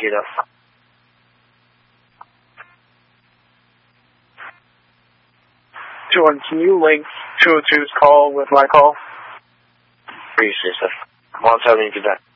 Kilo. Can you link 202's call with my call? Appreciate it. I'll tell you to do that.